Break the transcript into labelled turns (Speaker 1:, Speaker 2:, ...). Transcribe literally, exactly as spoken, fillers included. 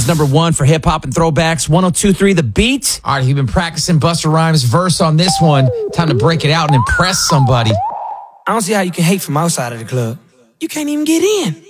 Speaker 1: number one for hip hop and throwbacks. one oh two point three The Beat.
Speaker 2: All right, you've been practicing Busta Rhymes' verse on this one. Time to break it out and impress somebody.
Speaker 3: I don't see how you can hate from outside of the club. You can't even get in.